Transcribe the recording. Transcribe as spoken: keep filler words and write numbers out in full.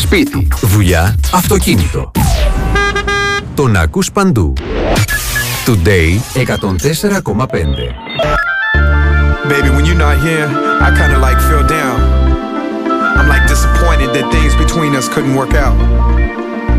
σπίτι, δουλειά, αυτοκίνητο. Τον ακούς παντού. Today εκατόν τέσσερα κόμμα πέντε. Baby, when you're not here, I kinda like feel down. I'm like disappointed that things between us couldn't work out.